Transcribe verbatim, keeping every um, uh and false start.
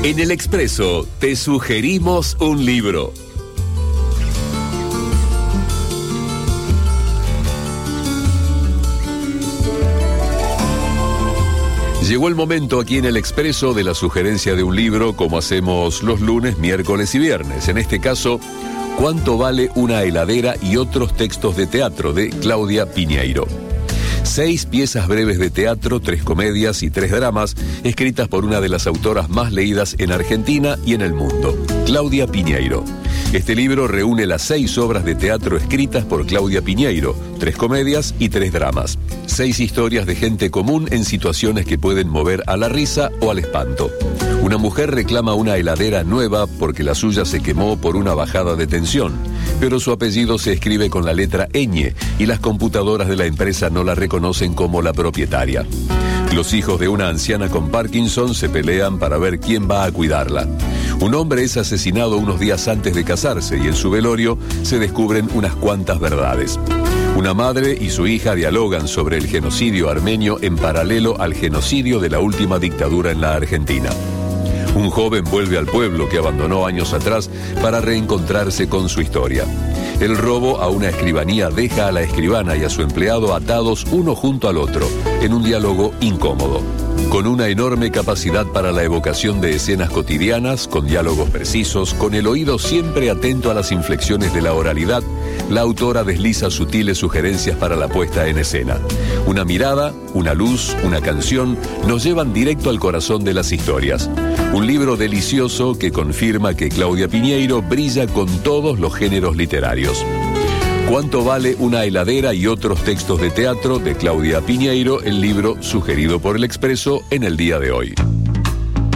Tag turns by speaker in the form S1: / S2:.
S1: En El Expreso te sugerimos un libro. Llegó el momento aquí en El Expreso de la sugerencia de un libro, como hacemos los lunes, miércoles y viernes. En este caso, ¿Cuánto vale una heladera? Y otros textos de teatro, de Claudia Piñeiro. Seis piezas breves de teatro, tres comedias y tres dramas, escritas por una de las autoras más leídas en Argentina y en el mundo, Claudia Piñeiro. Este libro reúne las seis obras de teatro escritas por Claudia Piñeiro, tres comedias y tres dramas. Seis historias de gente común en situaciones que pueden mover a la risa o al espanto. Una mujer reclama una heladera nueva porque la suya se quemó por una bajada de tensión, pero su apellido se escribe con la letra ñ y las computadoras de la empresa no la reconocen como la propietaria. Los hijos de una anciana con Parkinson se pelean para ver quién va a cuidarla. Un hombre es asesinado unos días antes de casarse y en su velorio se descubren unas cuantas verdades. Una madre y su hija dialogan sobre el genocidio armenio en paralelo al genocidio de la última dictadura en la Argentina. Un joven vuelve al pueblo que abandonó años atrás para reencontrarse con su historia. El robo a una escribanía deja a la escribana y a su empleado atados uno junto al otro, en un diálogo incómodo. Con una enorme capacidad para la evocación de escenas cotidianas, con diálogos precisos, con el oído siempre atento a las inflexiones de la oralidad, la autora desliza sutiles sugerencias para la puesta en escena. Una mirada, una luz, una canción nos llevan directo al corazón de las historias. Un libro delicioso que confirma que Claudia Piñeiro brilla con todos los géneros literarios. ¿Cuánto vale una heladera? Y otros textos de teatro, de Claudia Piñeiro, el libro sugerido por El Expreso en el día de hoy.